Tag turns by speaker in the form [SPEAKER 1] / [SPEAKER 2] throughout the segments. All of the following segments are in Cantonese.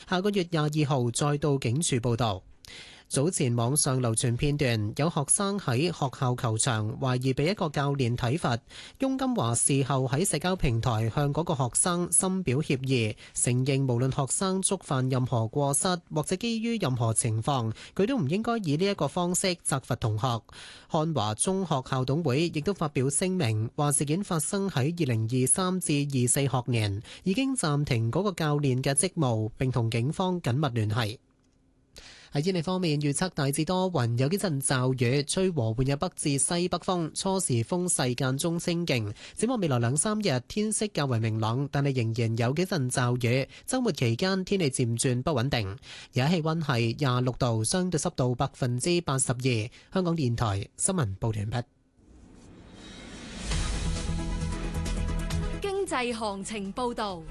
[SPEAKER 1] 下個月22號再到警署報到。早前網上流傳片段，有學生喺學校球場懷疑被一個教練體罰。翁金華事後喺社交平台向嗰個學生深表歉意，承認無論學生觸犯任何過失或者基於任何情況，佢都唔應該以呢一個方式責罰同學。漢華中學校董會亦都發表聲明，話事件發生喺2023至24學年，已經暫停嗰個教練嘅職務，並同警方緊密聯繫。喺天氣方面，預測大致多雲，有幾陣驟雨，吹和緩嘅北至西北風，初時風勢間中清勁。展望未來2-3日，天色較為明朗，但係仍然有幾陣驟雨。週末期間天氣漸轉不穩定。而家氣溫係26度，相對濕度82%。香港電台新聞報道完畢。
[SPEAKER 2] 經濟行情報道。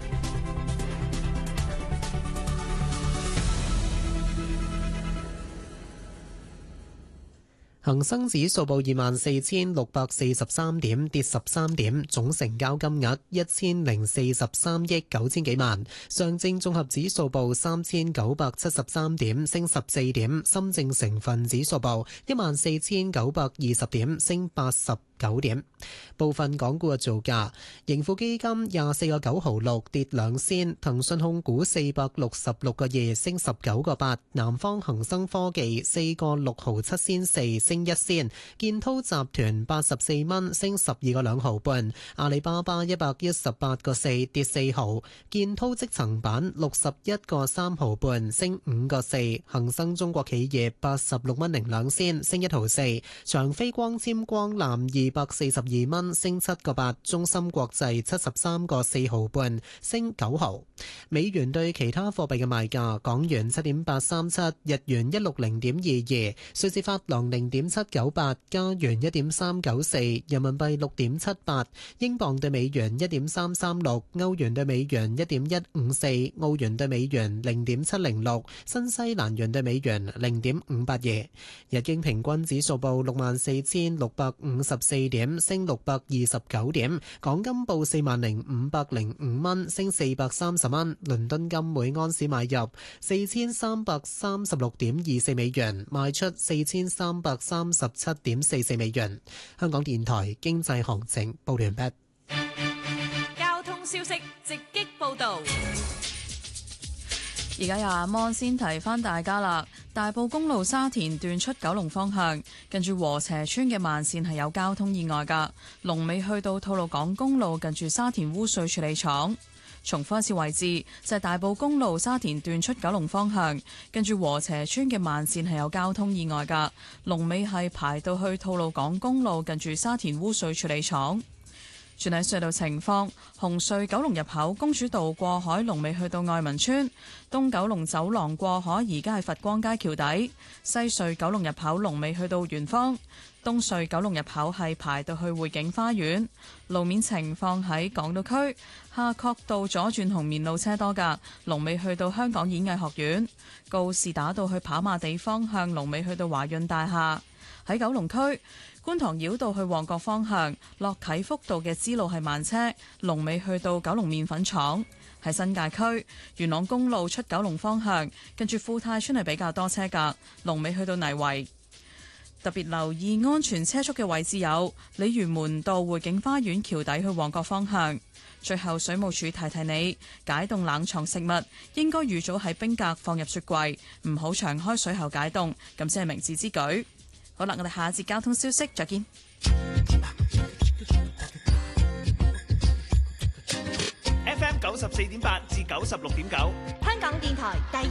[SPEAKER 1] 恒生指數報24,643點，跌13點，總成交金額1043億9千幾萬。上證綜合指數報3973點，升14點。深證成分指數報14,920點，升89點。部分港股嘅造價：盈富基金24個9毫6跌2仙，騰訊控股466個2升19個8，南方恒生科技4個6毫7仙4升1仙，建滔集團84蚊升12個2毫半，阿里巴巴118個4跌4毫，建滔積層板61個3毫半升5個4，恒生中國企業86蚊零2仙升1毫4，長飛光纖光纜242蚊升7個8，中芯國際73個4毫半升9毫。美元對其他貨幣嘅賣價：港元7.837，日元160.22，瑞士法郎0.798，加元1.394，人民幣6.78，英鎊對美元1.336，歐元對美元1.154，澳元對美元0.706，新西蘭元對美元0.582。日經平均指數報64,654點，升629點。港金報40,505蚊，升430蚊。倫敦金每安士買入4336.24美元，賣出4337.44美元。香港電台經濟行情報完畢。
[SPEAKER 2] 交通消息直擊報道。
[SPEAKER 3] 而家由阿芒先提翻大家啦，大埔公路沙田段出九龍方向，近住禾輋村嘅慢線係有交通意外噶，龍尾去到吐露港公路近住沙田污水處理廠。重複一次位置，就係大埔公路沙田段出九龍方向，近住禾輋村嘅慢線係有交通意外噶，龍尾係排到去吐露港公路近住沙田污水處理廠。轉睇隧道情況，紅隧九龍入口公主道過海龍尾去到愛民村，東九龍走廊過海而家係佛光街橋底，西隧九龍入口龍尾去到圓方，東隧九龍入口係排到去匯景花園。路面情況喺港島區夏慤道左轉紅棉路車多㗎，龍尾去到香港演藝學院，告士打道去跑馬地方向龍尾去到華潤大廈。喺九龍區觀塘繞道去旺角方向，落啟福道嘅支路係慢車，龍尾去到九龍麵粉廠。喺新界區元朗公路出九龍方向，近住富泰村係比較多車㗎，龍尾去到泥圍。特別留意安全車速嘅位置有鯉魚門道匯景花園橋底去旺角方向。最後水務署提提你，解凍冷藏食物應該預早喺冰格放入雪櫃，唔好長開水喉解凍，咁先係明智之舉。好啦，我哋下一節交通消息再見。
[SPEAKER 4] FM 94.8至96.9，
[SPEAKER 5] 香港電台第